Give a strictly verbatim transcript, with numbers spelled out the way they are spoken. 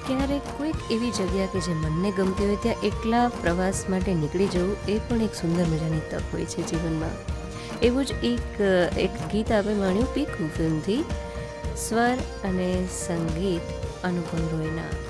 ક્યારેક કોઈક એવી જગ્યા કે જે મનને ગમતી હોય ત્યાં એકલા પ્રવાસ માટે નીકળી જવું એ પણ એક સુંદર મજાની તક હોય છે જીવનમાં. એવું જ એક એક ગીત આપણે માણ્યું પીકુ ફિલ્મથી, સ્વર અને સંગીત અનુપમ રોયના.